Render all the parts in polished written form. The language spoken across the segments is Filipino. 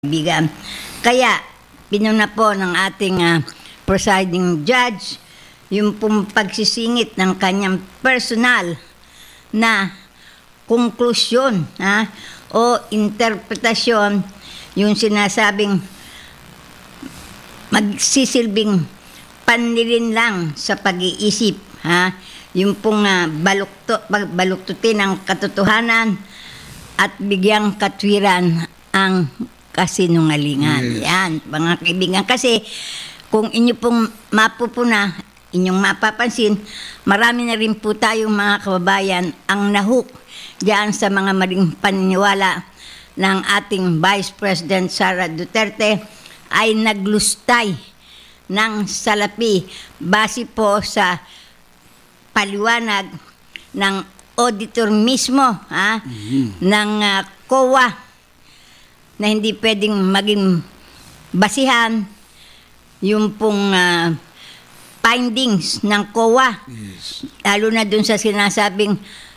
kaibigan. Kaya, pinuna po ng ating presiding judge yung pong pagsisingit ng kanyang personal na konklusyon o interpretasyon, yung sinasabing magsisilbing panlilin lang sa pag-iisip. Yung pong baluktutin ang katotohanan at bigyang katwiran ang kasinungalingan. Yes. Yan, mga kaibigan. Kasi kung inyo pong mapupuna, inyong mapapansin, marami na rin po tayong mga kababayan ang nahook diyan sa mga maling paniniwala ng ating Vice President Sara Duterte ay naglustay ng salapi base po sa paliwanag ng auditor mismo ng COA na hindi pwedeng maging basihan yung pong findings ng COA. Yes. Lalo na dun sa sinasabing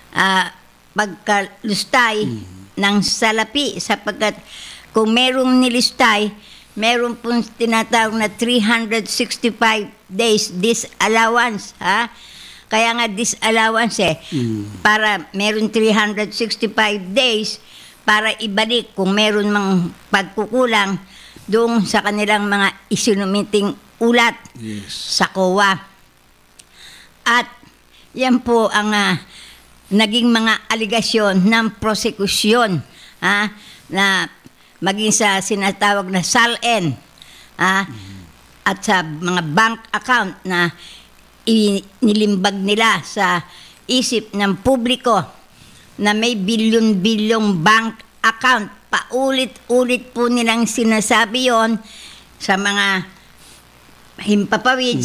pagkalustay ng salapi, sapagkat kung merong nilistay, meron pong tinatawag na 365 days disallowance. Kaya nga disallowance para meron 365 days para ibalik kung meron mang pagkukulang doon sa kanilang mga isinumiting ulat sa COA. At yan po ang naging mga aligasyon ng prosekusyon na maging sa sinatawag na SALN at sa mga bank account na inilimbag nila sa isip ng publiko na may bilyon-bilyong bank account. Paulit-ulit po nilang sinasabi yon sa mga himpapawid,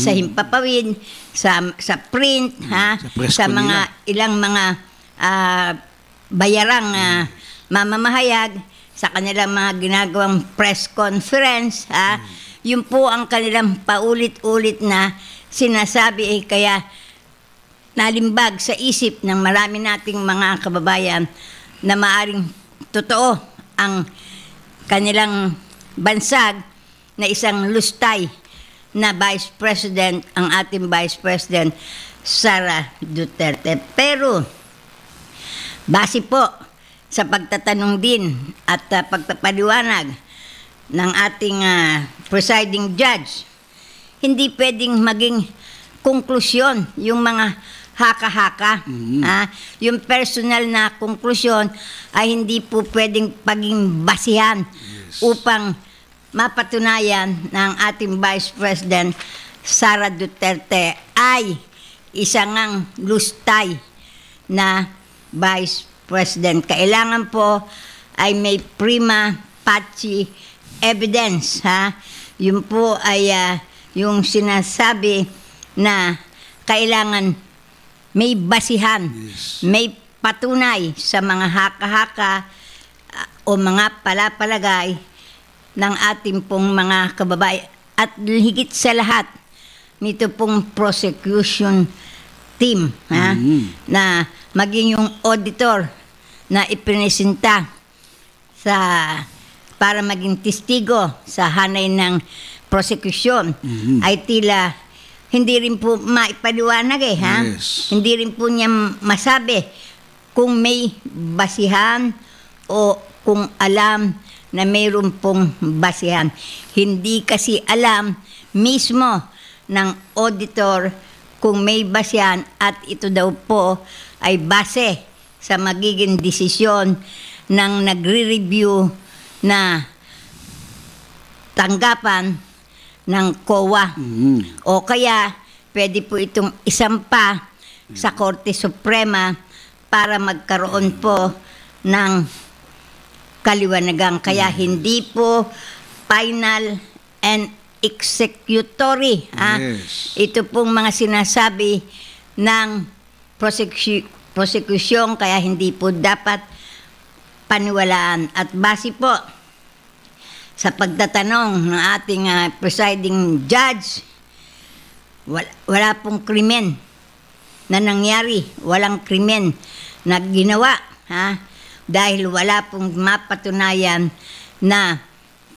sa print, sa mga ilang mga bayarang mamamahayag, sa kanilang mga ginagawang press conference. Yun po ang kanilang paulit-ulit na sinasabi, kaya nalimbag sa isip ng marami nating mga kababayan na maaring totoo ang kanilang bansag na isang lustay na Vice President, ang ating Vice President Sara Duterte. Pero base po sa pagtatanong din at pagpapaliwanag ng ating presiding judge, hindi pwedeng maging konklusyon yung mga haka-haka. Yung personal na konklusyon ay hindi po pwedeng paging basihan upang mapatunayan ng ating Vice President Sara Duterte ay isang lustay na Vice President. Kailangan po ay may prima facie evidence. Yun po ay yung sinasabi na kailangan may basihan, may patunay sa mga haka-haka o mga palapalagay ng ating pong mga kababayan. At higit sa lahat, nito pong prosecution team na maging yung auditor na ipinesinta para maging testigo sa hanay ng prosecution ay tila hindi rin po maipaliwanag Hindi rin po niya masabi kung may basihan o kung alam na mayroon pong basihan. Hindi kasi alam mismo ng auditor kung may basihan, at ito daw po ay base sa magiging desisyon ng nagre-review na tanggapan ng COA. O kaya, pwede po itong isampa sa Korte Suprema para magkaroon po ng kaliwanagan. Kaya hindi po final and executory. Ito pong mga sinasabi ng prosecution, kaya hindi po dapat paniwalaan. At base po sa pagtatanong ng ating presiding judge, wala pong krimen na nangyari, walang krimen na ginawa, dahil wala pong mapatunayan na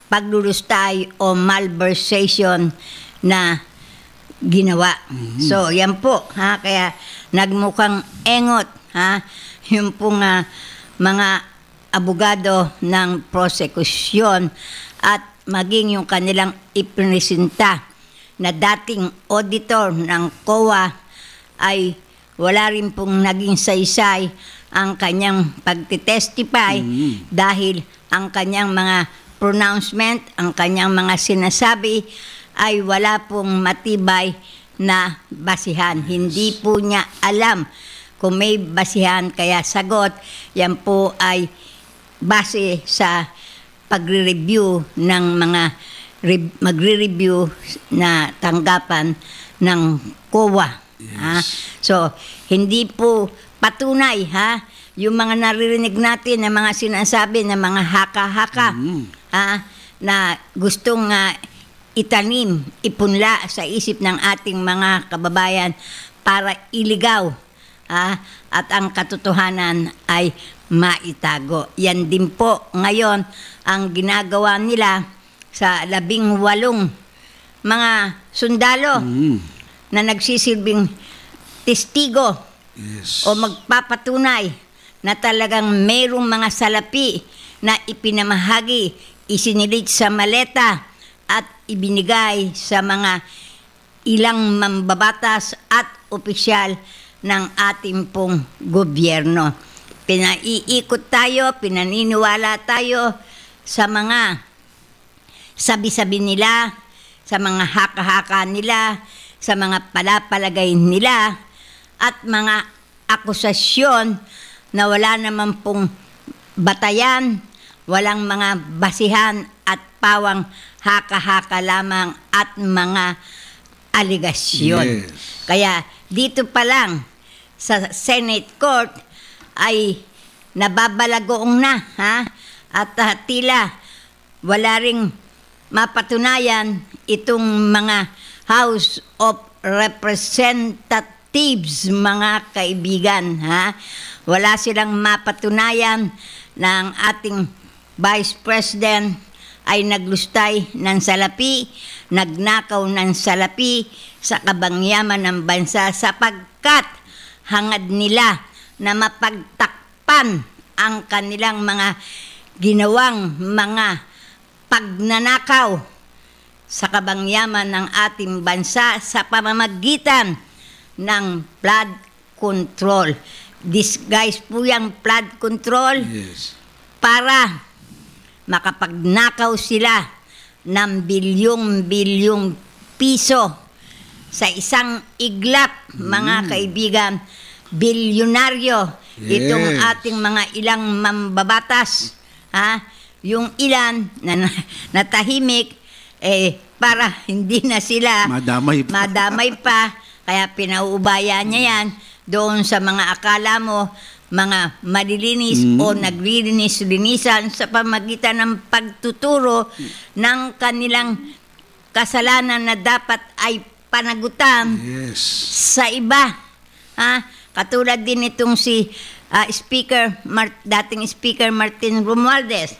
paglulustay o malversation na ginawa. So, yan po, ha, kaya nagmukhang engot, ha, yung pong mga abogado ng prosekusyon at maging yung kanilang ipresenta na dating auditor ng COA ay wala rin pong naging saysay ang kanyang pagtitestify dahil ang kanyang mga pronouncement, ang kanyang mga sinasabi ay wala pong matibay na basihan. Hindi po niya alam kung may basihan, kaya sagot, yan po ay base sa pagre-review ng mga magre-review na tanggapan ng COA. Yes. Ha? So, hindi po patunay, ha, yung mga naririnig natin na mga sinasabi na mga haka-haka, ha, na gustong itanim, ipunla sa isip ng ating mga kababayan para iligaw, ha, at ang katotohanan ay maitago. Yan din po ngayon ang ginagawa nila sa 18 mga sundalo na nagsisilbing testigo o magpapatunay na talagang mayroong mga salapi na ipinamahagi, isinilit sa maleta at ibinigay sa mga ilang mambabatas at opisyal ng ating pong gobyerno. Pinaiikot tayo, pinaniniwala tayo sa mga sabi-sabi nila, sa mga haka-haka nila, sa mga palapalagay nila, at mga akusasyon na wala naman pong batayan, walang mga basihan at pawang haka-haka lamang at mga aligasyon. Yes. Kaya dito pa lang sa Senate Court ay nababalagoong na, ha? At tila wala ring mapatunayan itong mga House of Representatives, mga kaibigan, ha? Wala silang mapatunayan ng ating Vice President ay naglustay ng salapi, nagnakaw ng salapi sa kabangyaman ng bansa sapagkat hangad nila na mapagtakpan ang kanilang mga ginawang mga pagnanakaw sa kabangyaman ng ating bansa sa pamamagitan ng flood control. Disguise po yung flood control para makapagnakaw sila ng bilyong-bilyong piso sa isang iglap, mga kaibigan. Bilyonaryo itong ating mga ilang mambabatas, ha? Yung ilan na natahimik para hindi na sila madamay pa, kaya pinauubaya niya yan doon sa mga akala mo mga malilinis o naglilinis-linisan sa pamagitan ng pagtuturo ng kanilang kasalanan na dapat ay panagutan sa iba. Ha? Katulad din itong si dating Speaker Martin Romualdez,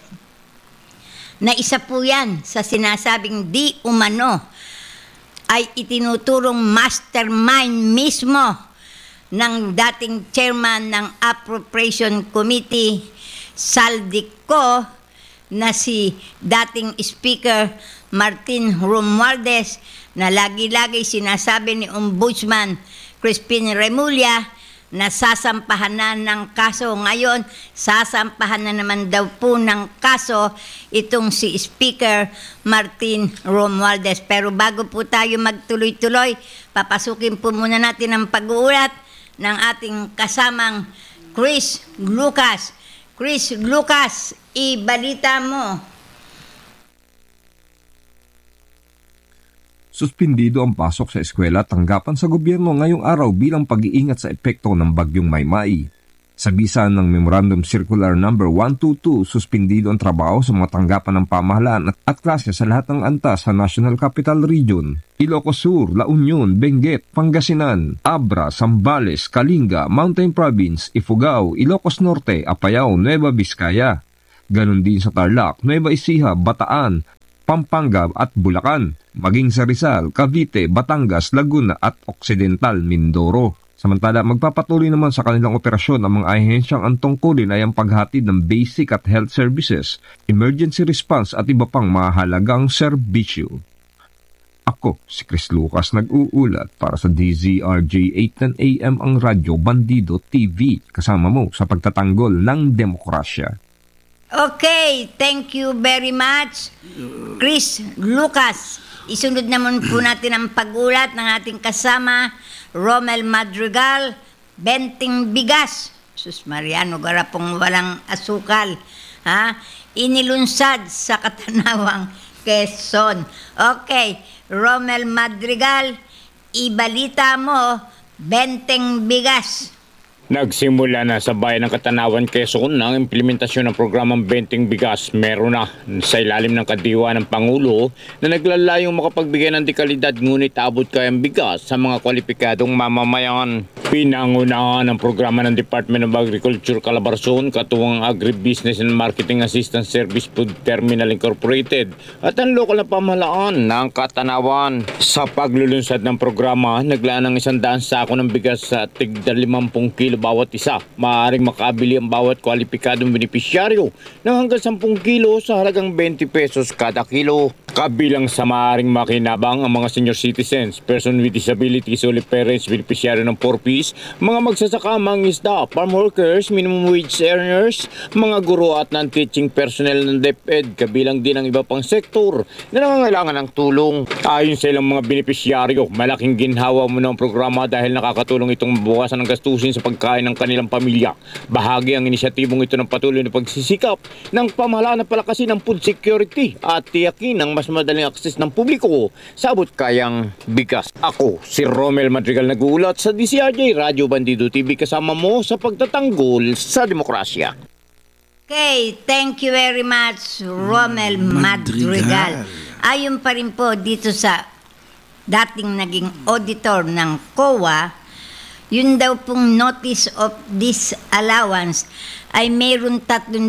na isa po yan sa sinasabing di umano ay itinuturong mastermind mismo ng dating chairman ng Appropriation Committee, Saldico, na si dating Speaker Martin Romualdez, na lagi-lagi sinasabi ni Ombudsman Crispin Remulla na sasampahan na ng kaso. Ngayon, sasampahan na naman daw po ng kaso itong si Speaker Martin Romualdez. Pero bago po tayo magtuloy-tuloy, papasukin po muna natin ang pag-uulat ng ating kasamang Chris Lucas. Chris Lucas, ibalita mo. Suspindido ang pasok sa eskwela at tanggapan sa gobyerno ngayong araw bilang pag-iingat sa epekto ng bagyong Maymay. Sa bisa ng Memorandum Circular No. 122, suspindido ang trabaho sa mga tanggapan ng pamahalaan at klase sa lahat ng antas sa National Capital Region. Ilocos Sur, La Union, Benguet, Pangasinan, Abra, Zambales, Kalinga, Mountain Province, Ifugao, Ilocos Norte, Apayao, Nueva Vizcaya. Ganon din sa Tarlac, Nueva Ecija, Bataan, Pampanga at Bulacan, maging sa Rizal, Cavite, Batangas, Laguna at Occidental Mindoro. Samantala, magpapatuloy naman sa kanilang operasyon ang mga ahensyang ang tungkulin ay ang paghatid ng basic at health services, emergency response at iba pang mahalagang serbisyo. Ako, si Chris Lucas, nag-uulat para sa DZRJ 810 AM ang Radyo Bandido TV, kasama mo sa pagtatanggol ng demokrasya. Okay, thank you very much, Chris Lucas. Isunod naman po natin ang pag-ulat ng ating kasama, Romel Madrigal, Benting Bigas. Sus Mariano, garapong walang asukal. Ha? Inilunsad sa Katanawang, Quezon. Okay, Romel Madrigal, ibalita mo, Benting Bigas. Nagsimula na sa bayan ng Katanawan, Quezon ang implementasyon ng programang Benting Bigas. Meron na sa ilalim ng kadiwa ng Pangulo na naglalayong makapagbigay ng dekalidad ngunit abot kayang bigas sa mga kwalipikadong mamamayan. Pinangunahan ang programa ng Department of Agriculture Calabarzon, katuwang Agribusiness and Marketing Assistance Service Food Terminal Incorporated at ang lokal na pamahalaan ng Katanawan. Sa paglulunsad ng programa, naglaan ng 100 sako ng bigas sa tigda 50 kilo bawat isa. Maaaring makabili ang bawat kwalipikadong benepisyaryo ng hanggang 10 kilo sa halagang 20 pesos kada kilo. Kabilang sa maaaring makinabang ang mga senior citizens, person with disabilities, only parents, benepisyaryo ng 4Ps, mga magsasaka, mga isda, farm workers, minimum wage earners, mga guro at non-teaching personnel ng DepEd, kabilang din ang iba pang sektor na nangangailangan ng tulong. Ayon sa ilang mga benepisyaryo, malaking ginhawa mo ng programa dahil nakakatulong itong mabawasan ng gastusin sa pagkain ng kanilang pamilya. Bahagi ang inisyatibong ito ng patuloy na pagsisikap ng pamahalaan na palakasin ng food security at tiyakin ang mas madaling akses ng publiko sa abot kayang bigas. Ako, si Romel Madrigal, nag-uulat sa DCRJ Radyo Bandido TV, kasama mo sa pagtatanggol sa demokrasya. Okay, thank you very much, Romel Madrigal. Ayon pa rin po dito sa dating naging auditor ng COA, yun daw pong notice of disallowance ay mayroon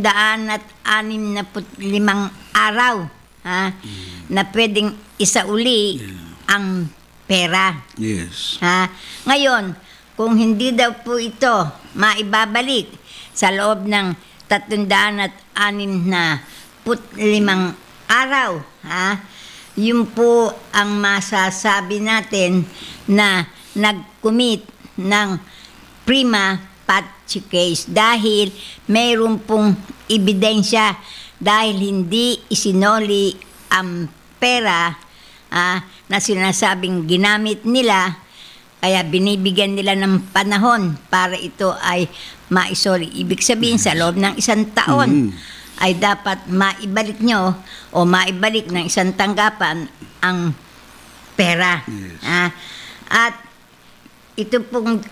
365 araw na pwedeng isauli ang pera. Yes. Ngayon, kung hindi daw po ito maibabalik sa loob ng 365 araw, yun po ang masasabi natin na nag-commit ng prima facie case dahil mayroon pong ebidensya dahil hindi isinoli ang pera na sinasabing ginamit nila, kaya binibigyan nila ng panahon para ito ay maisoli. Ibig sabihin sa loob ng 1 taon ay dapat maibalik nyo o maibalik ng isang tanggapan ang pera. At ito pong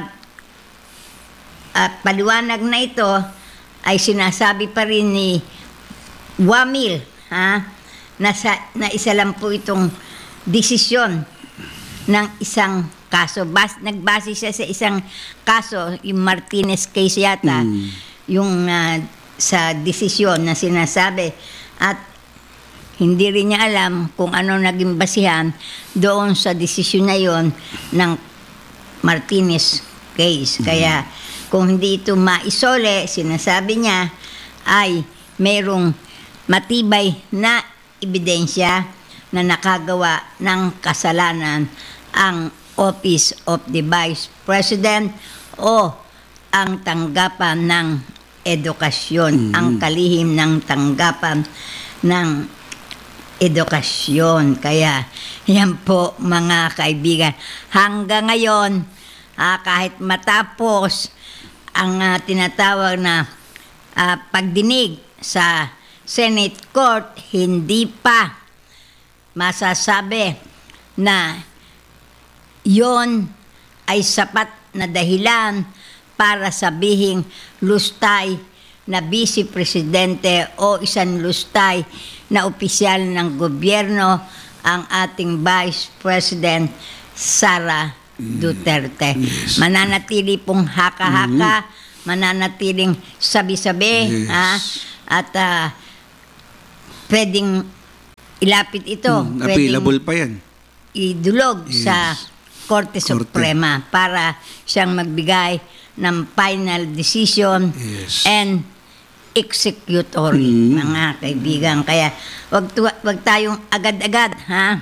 paliwanag na ito ay sinasabi pa rin ni Wamil, na isa lang po itong desisyon ng isang kaso. Nagbase siya sa isang kaso, yung Martinez case yata, yung sa desisyon na sinasabi. At hindi rin niya alam kung ano naging basihan doon sa desisyon na yon ng Martinez case. Kaya kung hindi ito maisole, sinasabi niya, ay mayroong matibay na ebidensya na nakagawa ng kasalanan ang Office of the Vice President o ang tanggapan ng edukasyon, ang kalihim ng tanggapan ng edukasyon. Kaya yan po mga kaibigan. Hanggang ngayon, kahit matapos ang tinatawag na pagdinig sa Senate Court, hindi pa masasabi na yon ay sapat na dahilan para sabihing lustay na vice presidente o isang lustay na opisyal ng gobyerno ang ating Vice President Sara Duterte. Yes. Mananatili pong haka-haka, mananatiling sabi-sabi, at pwedeng ilapit ito, Available pa yan. idulog Yes. sa Korte Suprema para siyang magbigay ng final decision Yes. and executory, mga kaibigan. Kaya wag tayong agad-agad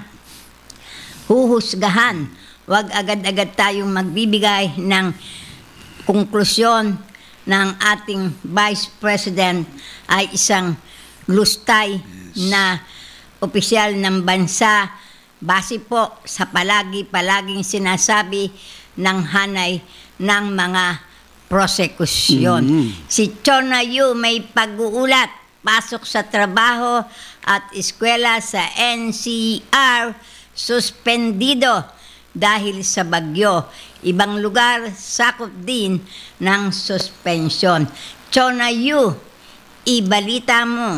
huhusgahan. Wag agad-agad tayong magbibigay ng konklusyon ng ating Vice President ay isang lustay na opisyal ng bansa base po sa palaging sinasabi ng hanay ng mga prosekusyon. Si Chona Yu may pag-uulat, pasok sa trabaho at eskwela sa NCR, suspendido dahil sa bagyo. Ibang lugar sakop din ng suspension. Chona Yu, ibalita mo.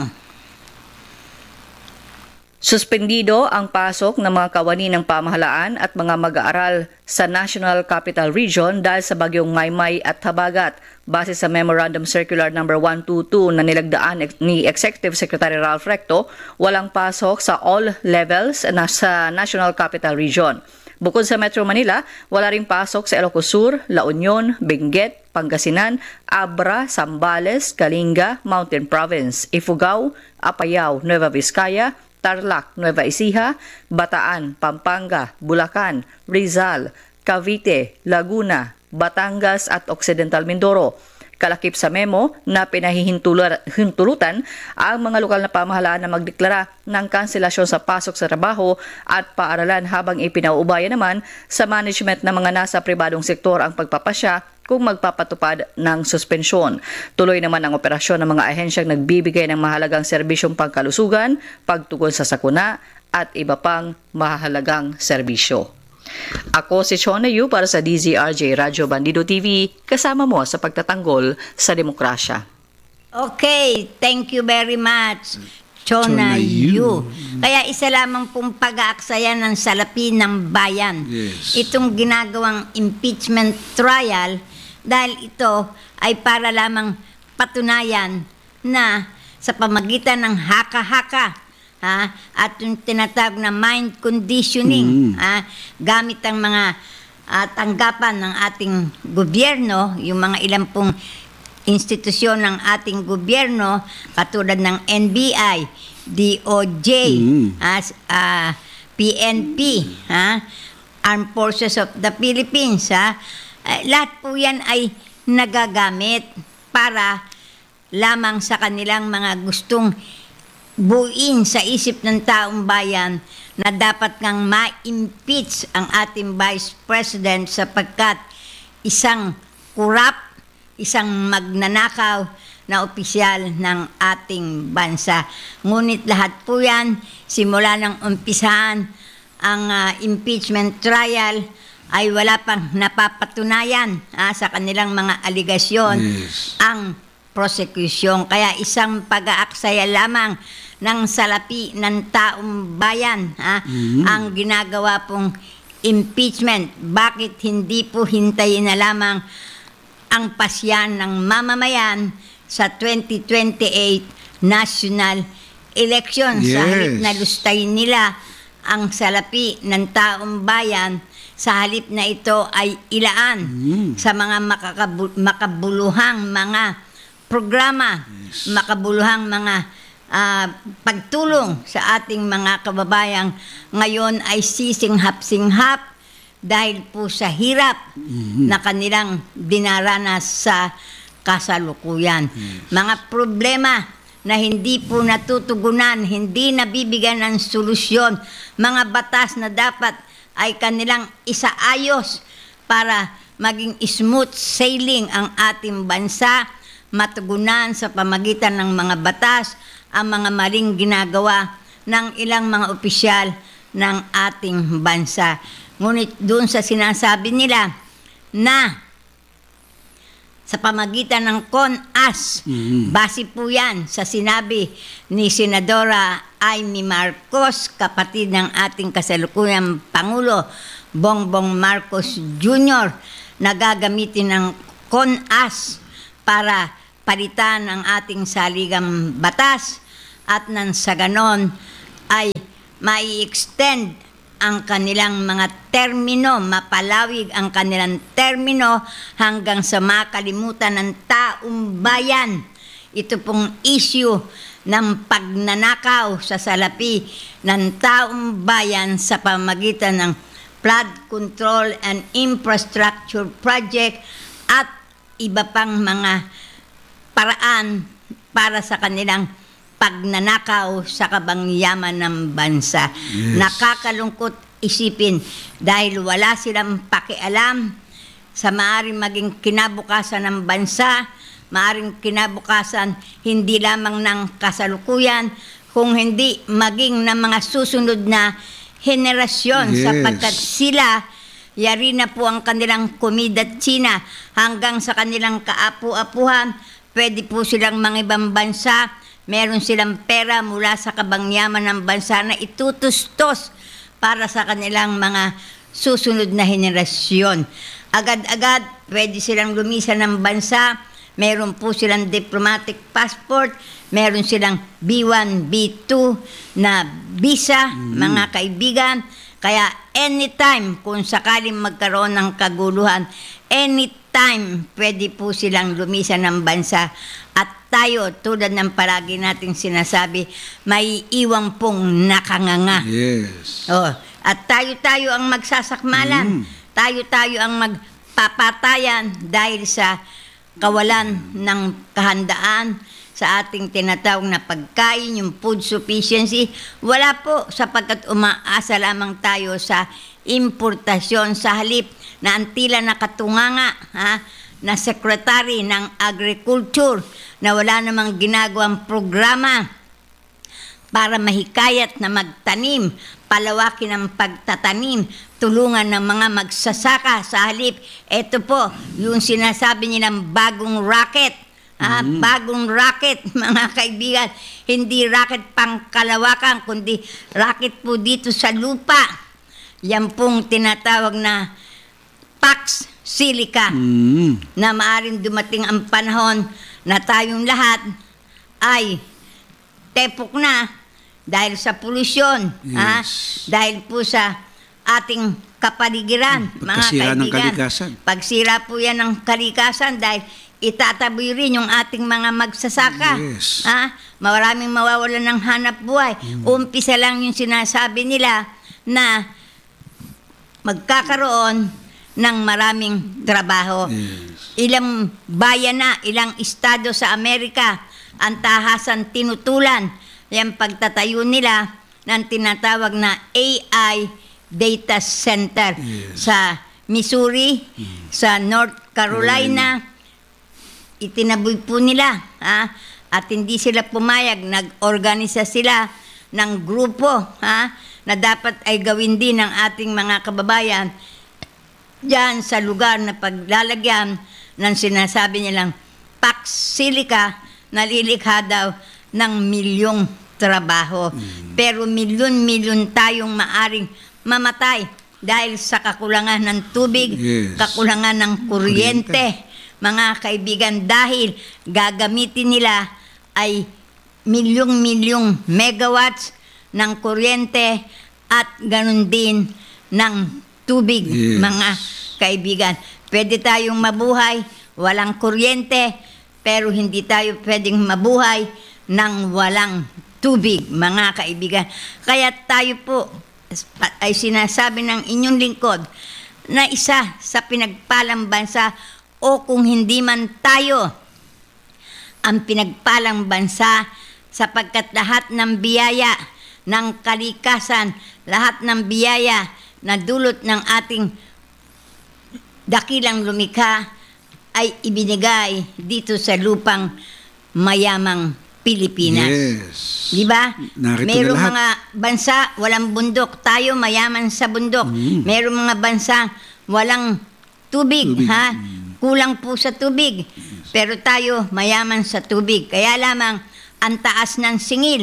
Suspendido ang pasok ng mga kawani ng pamahalaan at mga mag-aaral sa National Capital Region dahil sa bagyong Maymay at Habagat. Base sa Memorandum Circular No. 122 na nilagdaan ni Executive Secretary Ralph Recto, walang pasok sa all levels sa National Capital Region. Bukod sa Metro Manila, wala ring pasok sa Ilocos Sur, La Union, Benguet, Pangasinan, Abra, Zambales, Kalinga, Mountain Province, Ifugao, Apayao, Nueva Vizcaya, Tarlac, Nueva Ecija, Bataan, Pampanga, Bulacan, Rizal, Cavite, Laguna, Batangas at Occidental Mindoro. Kalakip sa memo na pinahihintulutan ang mga lokal na pamahalaan na magdeklara ng kanselasyon sa pasok sa trabaho at paaralan habang ipinauubaya naman sa management ng mga nasa pribadong sektor ang pagpapasya kung magpapatupad ng suspensyon. Tuloy naman ang operasyon ng mga ahensyang nagbibigay ng mahalagang serbisyong pangkalusugan, pagtugon sa sakuna at iba pang mahalagang serbisyo. Ako si Chona Yu para sa DZRJ Radyo Bandido TV, kasama mo sa pagtatanggol sa demokrasya. Okay, thank you very much, Chona Chona Yu. Yu. Kaya isa lamang pong pag-aaksaya ng salapi ng bayan. Yes. Itong ginagawang impeachment trial dahil ito ay para lamang patunayan na sa pamagitan ng haka-haka at yung tinatawag na mind conditioning gamit ang mga tanggapan ng ating gobyerno, yung mga ilang pong institusyon ng ating gobyerno katulad ng NBI, DOJ, PNP, Armed Forces of the Philippines, lahat po yan ay nagagamit para lamang sa kanilang mga gustong buuin sa isip ng taong bayan na dapat ngang ma-impeach ang ating Vice President sapagkat isang kurap, isang magnanakaw na opisyal ng ating bansa. Ngunit lahat po yan, simula ng umpisaan ang impeachment trial ay wala pang napapatunayan sa kanilang mga aligasyon ang prosecution. Kaya isang pag-aaksaya lamang ng salapi ng taong bayan ang ginagawa pong impeachment. Bakit hindi po hintayin na lamang ang pasyan ng mamamayan sa 2028 national election? Sa halip na lustayin nila ang salapi ng taong bayan, sa halip na ito ay ilaan sa mga makabuluhang mga programa, makabuluhang mga pagtulong sa ating mga kababayang ngayon ay sisinghap-singhap dahil po sa hirap na kanilang dinaranas sa kasalukuyan. Mga problema na hindi po natutugunan, hindi nabibigyan ng solusyon, mga batas na dapat ay kanilang isaayos para maging smooth sailing ang ating bansa, matugunan sa pamagitan ng mga batas ang mga maling ginagawa ng ilang mga opisyal ng ating bansa. Ngunit doon sa sinasabi nila na sa pamagitan ng CONAS, base po yan sa sinabi ni Senadora Amy Marcos, kapatid ng ating kasalukuyang Pangulo Bongbong Marcos Jr., na gagamitin ng CONAS para palitan ang ating saligang batas at nang sa ganon ay mai-extend ang kanilang mga termino, mapalawig ang kanilang termino hanggang sa makalimutan ng taong bayan. Ito pong issue ng pagnanakaw sa salapi ng taong bayan sa pamagitan ng Flood Control and Infrastructure Project at iba pang mga paraan para sa kanilang pagnanakaw sa kabangyaman ng bansa. Yes. Nakakalungkot isipin dahil wala silang pakialam sa maaaring maging kinabukasan ng bansa, maaaring kinabukasan hindi lamang ng kasalukuyan, kung hindi maging ng mga susunod na henerasyon, Yes. sapagkat sila, yari na po ang kanilang komida China hanggang sa kanilang kaapu-apuhan, pwede po silang mga ibang bansa, meron silang pera mula sa kabangyaman ng bansa na itutustos para sa kanilang mga susunod na henerasyon. Agad-agad, pwede silang lumisan ng bansa, meron po silang diplomatic passport, meron silang B1, B2 na visa, mga kaibigan. Kaya anytime, kung sakaling magkaroon ng kaguluhan, anytime pwede po silang lumisan ng bansa. At tayo, tulad ng palagi nating sinasabi, may iwang pong nakanganga. Yes. Oh, at tayo-tayo ang magsasakmalan. Tayo-tayo ang magpapatayan dahil sa kawalan ng kahandaan sa ating tinatawag na pagkain, yung food sufficiency. Wala po, sapagkat umaasa lamang tayo sa importasyon sa halip na ang tila nakatunganga na Secretary ng Agriculture na wala namang ginagawang programa para mahikayat na magtanim, palawakin ang pagtatanim, tulungan ng mga magsasaka sa halip. Ito po, yung sinasabi nilang bagong rocket. Bagong rocket, mga kaibigan. Hindi rocket pang kalawakan, kundi rocket po dito sa lupa. Yan pong tinatawag na Pax Silica, na maaring dumating ang panahon na tayong lahat ay tepok na dahil sa polusyon, Yes. dahil po sa ating kapaligiran, mga Pagkasira ng kaibigan. kalikasan. Pagsira po yan ng kalikasan dahil itataboy rin yung ating mga magsasaka. Yes. Maraming mawawalan ng hanap buhay. Umpisa lang yung sinasabi nila na magkakaroon ng maraming trabaho. Yes. Ilang bayan na, ilang estado sa Amerika ang tahasan tinutulan. Yan pagtatayo nila ng tinatawag na AI data center sa Missouri, sa North Carolina. Itinaboy po nila. At hindi sila pumayag. Nag-organisa sila ng grupo na dapat ay gawin din ng ating mga kababayan diyan sa lugar na paglalagyan ng sinasabi nilang Pax Silica na lilikha daw ng milyong trabaho. Pero milyon-milyon tayong maaring mamatay dahil sa kakulangan ng tubig, Yes. kakulangan ng kuryente. Mga kaibigan, dahil gagamitin nila ay milyong-milyong megawatts ng kuryente at ganun din ng tubig, Yes. mga kaibigan. Pwede tayong mabuhay walang kuryente, pero hindi tayo pwedeng mabuhay ng walang tubig, mga kaibigan. Kaya tayo po ay sinasabi ng inyong lingkod na isa sa pinagpalang bansa, o kung hindi man tayo ang pinagpalang bansa, sapagkat lahat ng biyaya ng kalikasan, lahat ng biyaya na dulot ng ating dakilang lumikha ay ibinigay dito sa lupang mayamang Pilipinas. Yes. Di ba? Narito na Merong lahat. mga bansa walang bundok, tayo mayaman sa bundok. Merong mga bansa walang tubig, Kulang po sa tubig. Pero tayo mayaman sa tubig. Kaya lamang ang taas ng singil,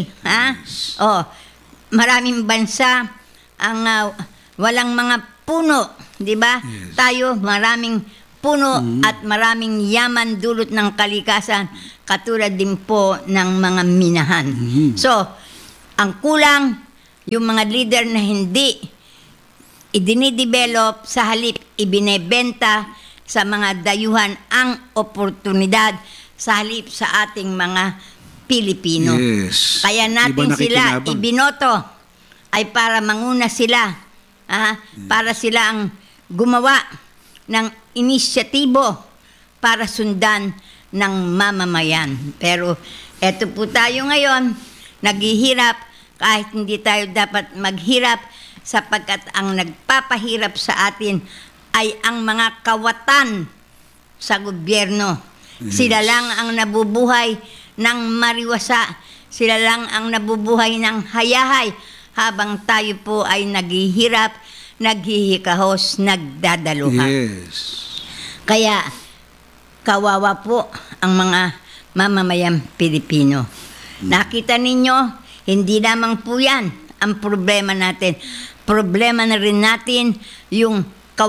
maraming bansa ang walang mga puno, di ba? Tayo maraming puno at maraming yaman dulot ng kalikasan, katulad din po ng mga minahan. So, ang kulang, yung mga leader na hindi idinidevelop, sa halip ibinebenta sa mga dayuhan ang oportunidad sa halip sa ating mga Pilipino. Yes. Kaya natin Iba sila nakikinabang. ibinoto ay para manguna sila, para sila ang gumawa ng inisyatibo para sundan ng mamamayan. Pero eto po tayo ngayon, naghihirap kahit hindi tayo dapat maghirap, sapagkat ang nagpapahirap sa atin ay ang mga kawatan sa gobyerno. Sila lang ang nabubuhay ng mariwasa. Sila lang ang nabubuhay ng hayahay habang tayo po ay naghihirap, naghihikahos, nagdadaluhan. Yes. Kaya kawawa po ang mga mamamayang Pilipino. Nakita ninyo, hindi lamang po yan ang problema natin. Problema na rin natin yung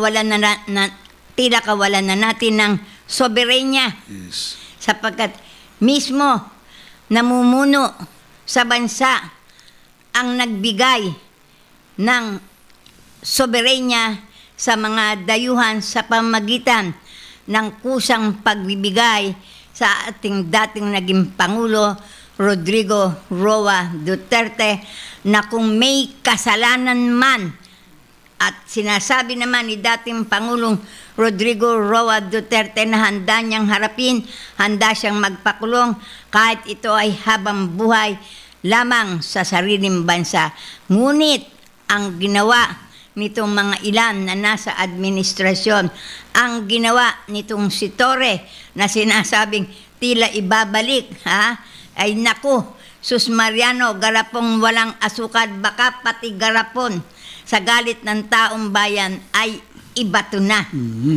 tila kawalan na natin ng soberenya. Yes. Sapagkat mismo namumuno sa bansa ang nagbigay ng soberenya sa mga dayuhan sa pamagitan ng kusang pagbibigay sa ating dating naging Pangulo, Rodrigo Roa Duterte, na kung may kasalanan man, at sinasabi naman ni dating Pangulong Rodrigo Roa Duterte na handa niyang harapin, handa siyang magpakulong kahit ito ay habang buhay lamang sa sariling bansa. Ngunit ang ginawa nitong mga ilan na nasa administrasyon, ang ginawa nitong si Torre na sinasabing tila ibabalik, ay naku, sus Mariano, garapong walang asukal, baka pati garapon sa galit ng taong bayan ay ibato na.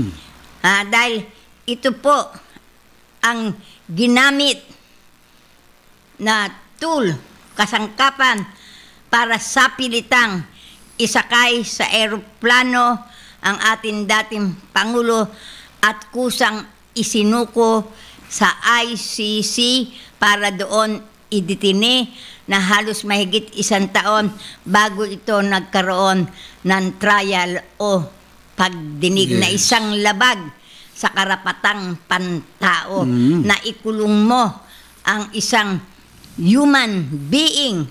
Dahil ito po ang ginamit na tool, kasangkapan para sapilitang isakay sa eroplano ang ating dating Pangulo at kusang isinuko sa ICC para doon iditine na halos mahigit 1 taon bago ito nagkaroon ng trial o pagdinig na isang labag sa karapatang pantao na ikulong mo ang isang human being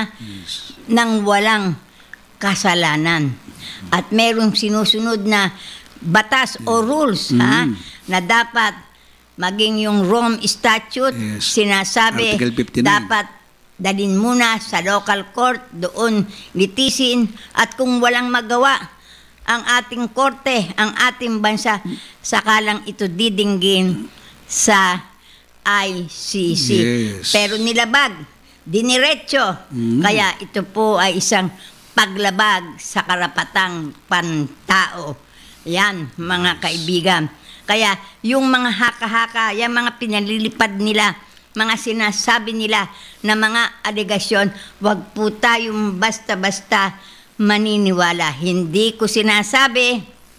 nang walang kasalanan. At merong sinusunod na batas o rules na dapat maging yung Rome Statute, sinasabi Article 59. dapat dalhin muna sa local court, doon litisin, at kung walang magawa ang ating korte, ang ating bansa, sakalang ito didinggin sa ICC. Yes. Pero nilabag, diniretso, kaya ito po ay isang paglabag sa karapatang pantao. Yan, mga kaibigan. Kaya yung mga haka-haka, yung mga pinalilipad nila, mga sinasabi nila na mga alegasyon, wag po tayong basta-basta maniniwala. Hindi ko sinasabi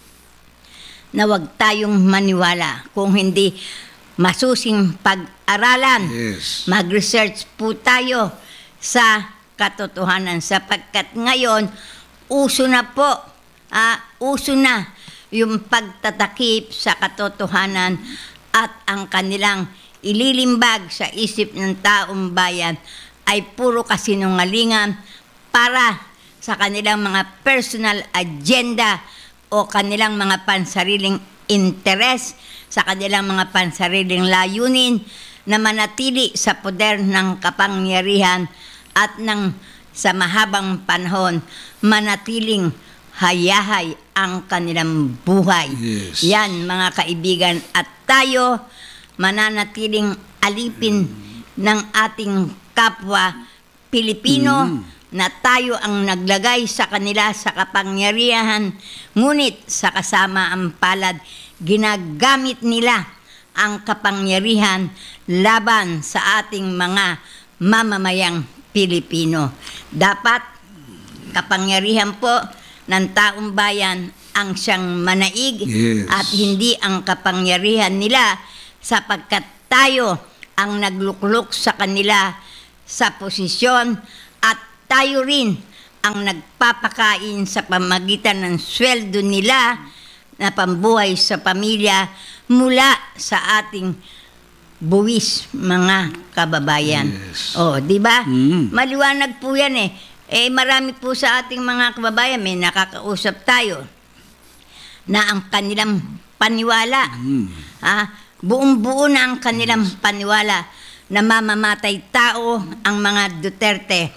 na wag tayong maniwala. Kung hindi masusing pag-aralan, mag-research po tayo sa katotohanan, sapagkat ngayon uso na yung pagtatakip sa katotohanan at ang kanilang ililimbag sa isip ng taong bayan ay puro kasinungalingan para sa kanilang mga personal agenda o kanilang mga pansariling interes, sa kanilang mga pansariling layunin na manatili sa poder ng kapangyarihan at sa mahabang panahon manatiling hayahay ang kanilang buhay. Yes. Yan, mga kaibigan, at tayo mananatiling alipin ng ating kapwa Pilipino na tayo ang naglagay sa kanila sa kapangyarihan, ngunit sa kasamaang palad ginagamit nila ang kapangyarihan laban sa ating mga mamamayang Pilipino. Dapat kapangyarihan po ng taong bayan ang siyang manaig Yes. at hindi ang kapangyarihan nila, sapagkat tayo ang nagluklok sa kanila sa posisyon at tayo rin ang nagpapakain sa pamagitan ng sweldo nila na pambuhay sa pamilya mula sa ating buwis, mga kababayan. Yes. Oh, di ba? Mm. Maliwanag po 'yan eh. Marami po sa ating mga kababayan, may nakakausap tayo na ang kanilang paniwala, buong-buo na ang kanilang paniwala na mamamatay tao ang mga Duterte,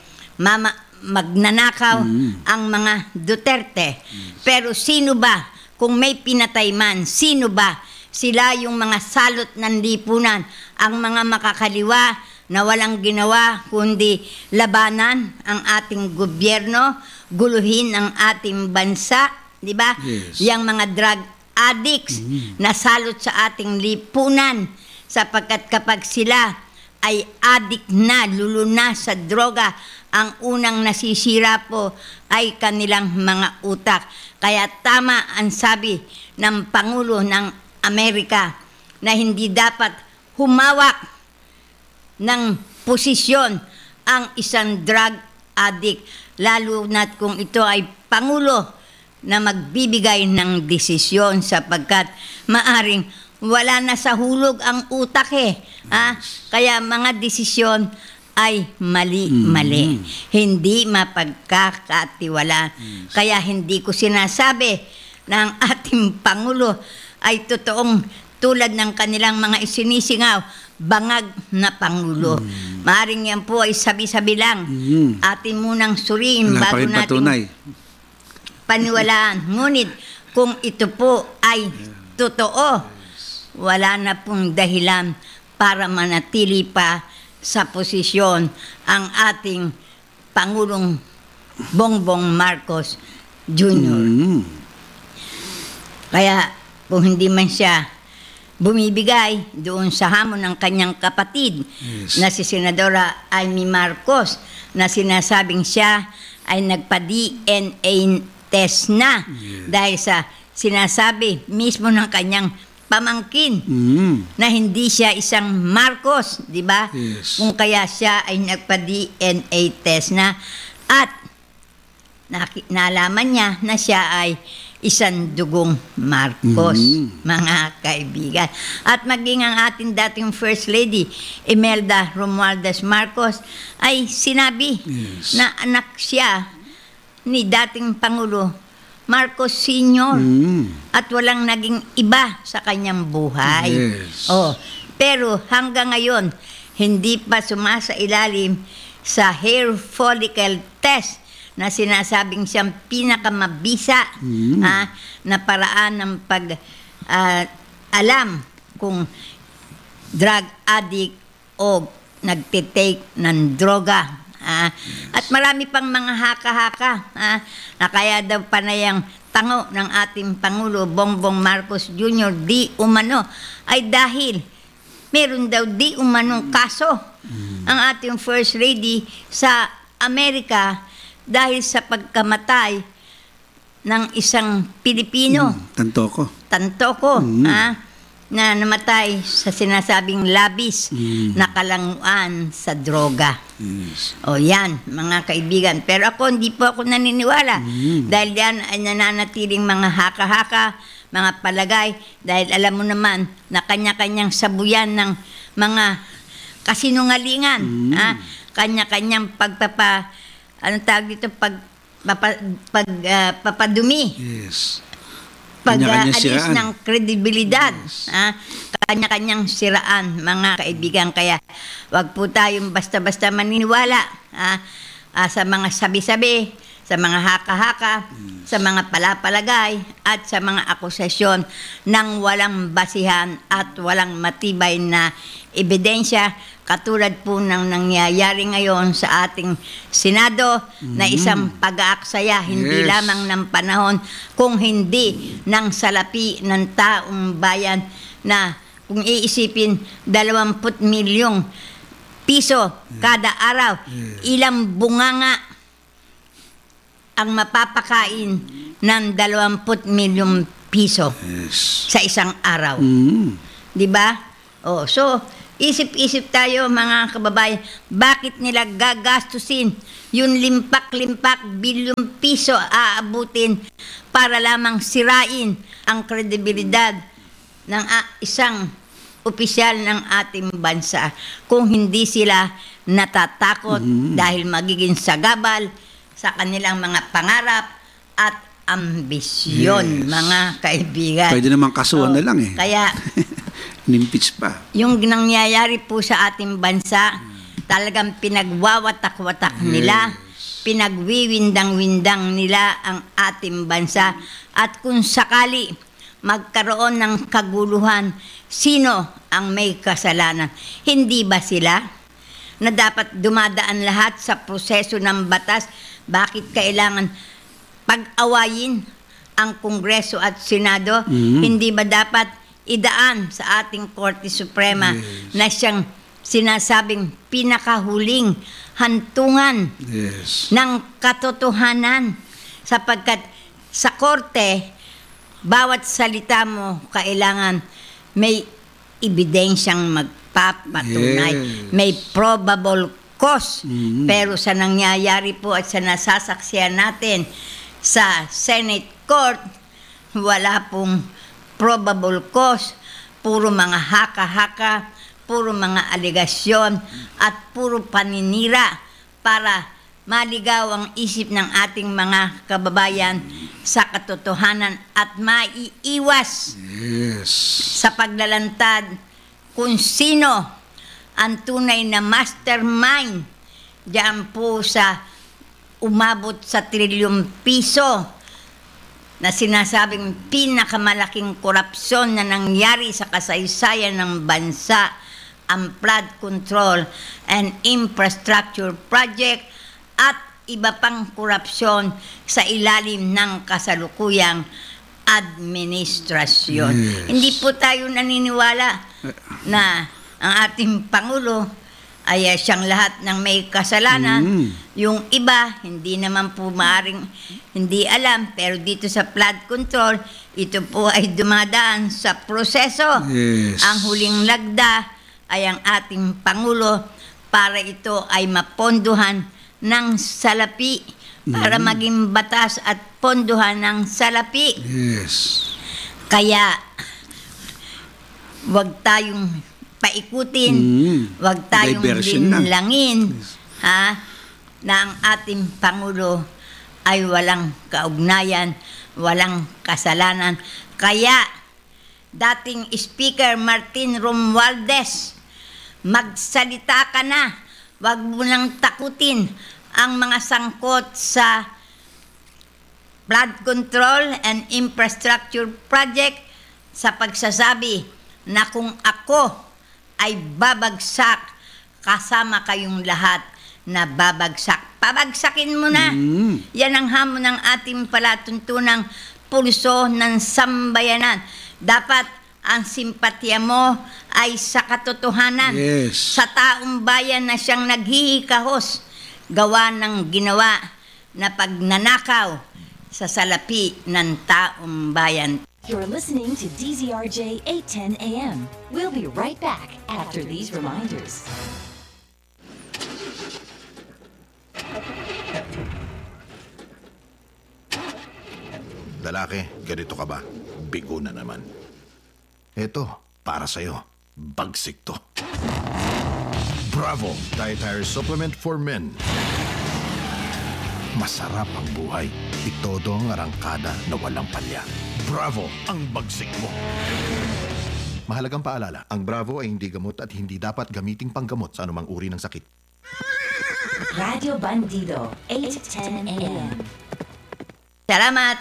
magnanakaw ang mga Duterte. Pero sino ba, kung may pinatay man, sino ba? Sila yung mga salot ng lipunan, ang mga makakaliwa na walang ginawa kundi labanan ang ating gobyerno, guluhin ang ating bansa, di ba? Yes. Yang mga drug addicts na salot sa ating lipunan, sapagkat kapag sila ay addict na, luluna sa droga, ang unang nasisira po ay kanilang mga utak. Kaya tama ang sabi ng Pangulo ng Amerika na hindi dapat humawak ng posisyon ang isang drug addict, lalo na't kung ito ay Pangulo na magbibigay ng desisyon, sapagkat maaring wala na sa hulog ang utak eh. Kaya mga desisyon ay mali-mali. Hindi mapagkakatiwalaan. Kaya hindi ko sinasabi na ang ating Pangulo ay totoong tulad ng kanilang mga isinisingaw, bangag na Pangulo. Maaring yan po ay sabi-sabi lang. Atin munang suriin Wala pa bago rin natin patunay. paniwalaan. Ngunit kung ito po ay totoo, wala na pong dahilan para manatili pa sa posisyon ang ating Pangulong Bongbong Marcos Jr. Kaya kung hindi man siya bumibigay doon sa hamon ng kanyang kapatid na si Senadora Amy Marcos, na sinasabing siya ay nagpa-DNA test na dahil sa sinasabi mismo ng kanyang pamangkin na hindi siya isang Marcos, di ba? Yes. Kung kaya siya ay nagpa-DNA test na at nalaman niya na siya ay isang dugong Marcos, mga kaibigan. At maging ang ating dating First Lady, Imelda Romualdez Marcos, ay sinabi na anak siya ni dating Pangulo Marcos Sr. At walang naging iba sa kanyang buhay. Yes. Pero hanggang ngayon, hindi pa sumasailalim sa hair follicle test na sinasabing siyang pinakamabisa na paraan ng alam kung drug addict o nagtitake ng droga. At marami pang mga haka-haka na kaya daw panayang tango ng ating Pangulo Bongbong Marcos Jr. di umano ay dahil meron daw di umanong kaso ang ating First Lady sa Amerika dahil sa pagkamatay ng isang Pilipino, Tantoko, na namatay sa sinasabing labis na kalanguan sa droga. Yan, mga kaibigan. Pero ako, hindi po ako naniniwala. Dahil yan ay nananatiling mga haka-haka, mga palagay, dahil alam mo naman na kanya-kanyang sabuyan ng mga kasinungalingan. Kanya-kanyang papadumi. Yes. Pag-alis ng kredibilidad. Kanya-kanyang siraan, mga kaibigan. Kaya wag po tayong basta-basta maniniwala sa mga sabi-sabi, sa mga haka-haka, sa mga palapalagay, at sa mga akusasyon ng walang basihan at walang matibay na ebidensya, katulad po ng nangyayari ngayon sa ating Senado na isang pag-aaksaya, hindi lamang ng panahon, kung hindi ng salapi ng taong bayan na kung iisipin 20 milyong piso kada araw, ilang bunganga ang mapapakain ng 20 milyong piso Yes. sa isang araw. Mm. 'Di ba? Oh, so isip-isip tayo mga kababayan, bakit nila gagastusin yung limpak-limpak bilyong piso aabutin para lamang sirain ang kredibilidad ng isang opisyal ng ating bansa kung hindi sila natatakot dahil magiging sagabal sa kanilang mga pangarap at ambisyon, Yes. mga kaibigan. Pwede naman kasuhan na lang eh. Kaya Nimpeach pa. yung nangyayari po sa ating bansa, talagang pinagwawatak-watak nila, pinagwiwindang-windang nila ang ating bansa. At kung sakali magkaroon ng kaguluhan, sino ang may kasalanan? Hindi ba sila na dapat dumadaan lahat sa proseso ng batas? Bakit kailangan pag-awayin ang Kongreso at Senado? Hindi ba dapat idaan sa ating Korte Suprema na siyang sinasabing pinakahuling hantungan Yes. ng katotohanan, sapagkat sa korte, bawat salita mo kailangan may ebidensyang magpapatunay, Yes. may probable cause. Pero sa nangyayari po at sa nasasaksiyan natin sa Senate Court, wala pong probable cause, puro mga haka-haka, puro mga aligasyon at puro paninira para maligaw ang isip ng ating mga kababayan sa katotohanan at maiiwas Yes. sa paglalantad kung sino ang tunay na mastermind diyan po sa umabot sa trilyong piso na sinasabing pinakamalaking korupsyon na nangyari sa kasaysayan ng bansa, ang flood control and infrastructure project at iba pang korupsyon sa ilalim ng kasalukuyang administrasyon. Yes. Hindi po tayo naniniwala na ang ating Pangulo ay siyang lahat ng may kasalanan. Yung iba, hindi naman po maaring hindi alam, pero dito sa flood control, ito po ay dumadaan sa proseso. Yes. Ang huling lagda ay ang ating Pangulo para ito ay mapondohan ng salapi, para maging batas at pondohan ng salapi. Yes. Kaya, wag tayong paikutin, wag tayong Diversion na. linlangin, na ang ating Pangulo ay walang kaugnayan, walang kasalanan. Kaya, dating Speaker Martin Romualdez, magsalita ka na, wag mo nang takutin ang mga sangkot sa flood control and infrastructure project sa pagsasabi na kung ako ay babagsak, kasama kayong lahat na babagsak. Pabagsakin mo na. Yan ang hamon ng ating palatuntunang pulso ng sambayanan. Dapat ang simpatya mo ay sa katotohanan, Yes. sa taong bayan na siyang naghihikahos, gawa ng ginawa na pagnanakaw sa salapi ng taong bayan. You're listening to DZRJ 810 AM. We'll be right back after these reminders. Lalaki, ganito ka ba? Bigo na naman. Eto, para sa'yo. Bagsik to. Bravo! Dietary Supplement for Men. Masarap ang buhay. Itodo ang arangkada na walang palya. Bravo! Ang bagsik mo. Mahalagang paalala, ang Bravo ay hindi gamot at hindi dapat gamiting panggamot sa anumang uri ng sakit. Radio Bandido 810 AM. Salamat!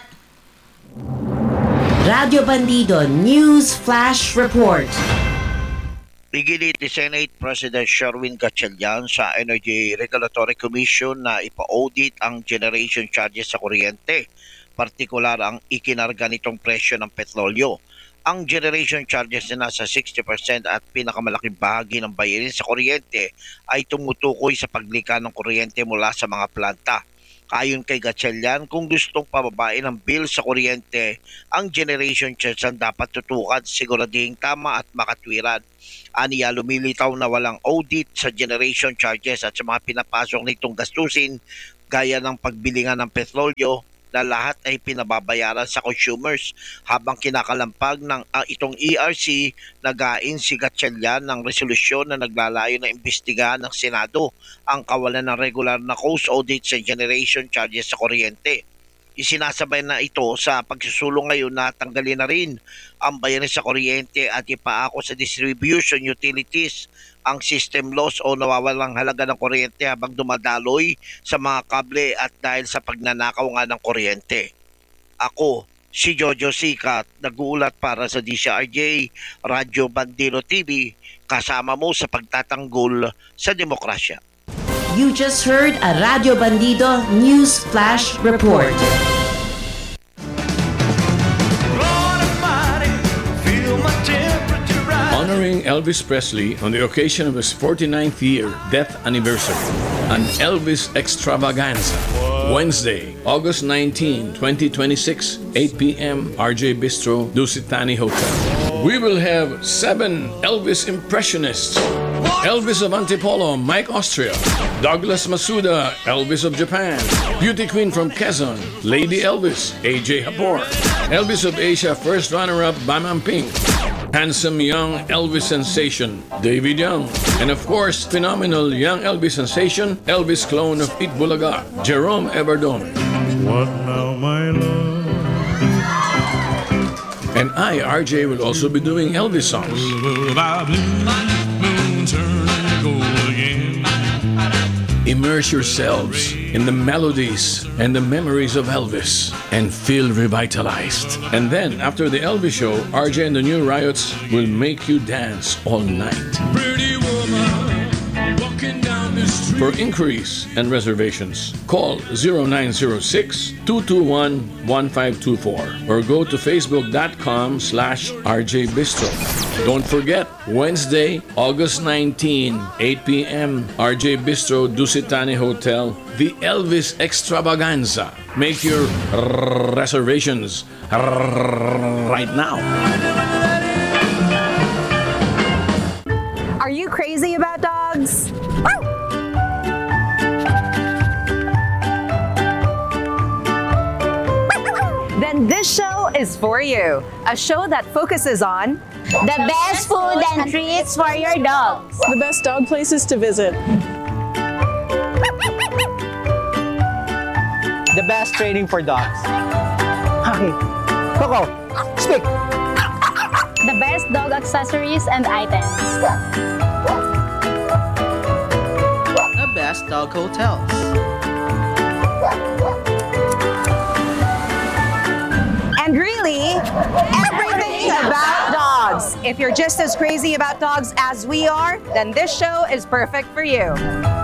Radio Bandido News Flash Report. Iginit ni Senate President Sherwin Gatchalian sa Energy Regulatory Commission na ipa-audit ang generation charges sa kuryente, partikular ang ikinarga nitong presyo ng petrolyo. Ang generation charges na nasa 60% at pinakamalaking bahagi ng bayarin sa kuryente ay tumutukoy sa paglikha ng kuryente mula sa mga planta. Ayon kay Gatchalian, kung gustong pababain ng bill sa kuryente, ang generation charge ang dapat tutukan, siguradihing tama at makatwiran. Aniya, lumilitaw na walang audit sa generation charges at sa mga pinapasok nitong gastusin gaya ng pagbilingan ng petrolyo na lahat ay pinababayaran sa consumers. Habang kinakalampag ng itong ERC, nagain si Gatchalian ng resolusyon na naglalayo na imbestigahan ng Senado ang kawalan ng regular na cost audit sa generation charges sa kuryente. Isinasabay na ito sa pagsusulong ngayon na tanggalin na rin ang bayarin sa kuryente at ipaako sa distribution utilities ang system loss o nawawalang halaga ng kuryente habang dumadaloy sa mga kable at dahil sa pagnanakaw nga ng kuryente. Ako, si Jojo Sikat, nag-uulat para sa DCRJ, Radyo Bandilo TV, kasama mo sa pagtatanggol sa demokrasya. You just heard a Radio Bandido News Flash Report. Honoring Elvis Presley on the occasion of his 49th year death anniversary, an Elvis extravaganza. Wednesday, August 19, 2026, 8 p.m., RJ Bistro, Dusitani Hotel. We will have 7 Elvis impressionists. Elvis of Antipolo, Mike Austria. Douglas Masuda, Elvis of Japan. Beauty Queen from Quezon, Lady Elvis, AJ Hapor. Elvis of Asia, first runner-up, Bamam Ping. Handsome young Elvis sensation, David Young. And of course, phenomenal young Elvis sensation, Elvis clone of Itbulaga, Jerome Everdome. What now, my love? And I, RJ, will also be doing Elvis songs. Immerse yourselves in the melodies and the memories of Elvis and feel revitalized. And then, after the Elvis show, RJ and the New Riots will make you dance all night. Pretty woman walking down the street. For inquiries and reservations, call 0906-221-1524 or go to facebook.com/RJBistro. Don't forget, Wednesday, August 19, 8 p.m., RJ Bistro, Dusitani Hotel, the Elvis Extravaganza. Make your reservations right now. Are you crazy about dogs? Then this show is for you. A show that focuses on the best food and treats for your dogs, the best dog places to visit, the best training for dogs. Okay, Coco, speak. The best dog accessories and items, the best dog hotels, and really, everything about dogs. If you're just as crazy about dogs as we are, then this show is perfect for you.